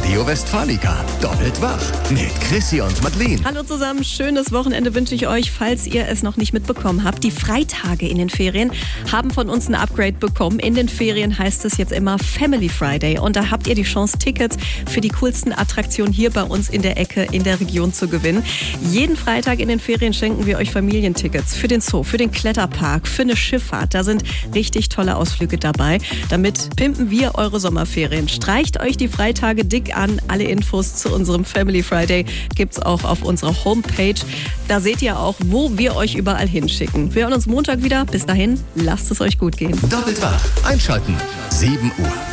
Radio Westfalica. Doppelt wach mit Chrissy und Madeleine. Hallo zusammen, schönes Wochenende wünsche ich euch, falls ihr es noch nicht mitbekommen habt. Die Freitage in den Ferien haben von uns ein Upgrade bekommen. In den Ferien heißt es jetzt immer Family Friday und da habt ihr die Chance, Tickets für die coolsten Attraktionen hier bei uns in der Ecke in der Region zu gewinnen. Jeden Freitag in den Ferien schenken wir euch Familientickets für den Zoo, für den Kletterpark, für eine Schifffahrt. Da sind richtig tolle Ausflüge dabei. Damit pimpen wir eure Sommerferien. Streicht euch die Freitage dick an. Alle Infos zu unserem Family Friday gibt's auch auf unserer Homepage. Da seht ihr auch, wo wir euch überall hinschicken. Wir hören uns Montag wieder. Bis dahin, lasst es euch gut gehen. Doppelt wach. Einschalten. 7 Uhr.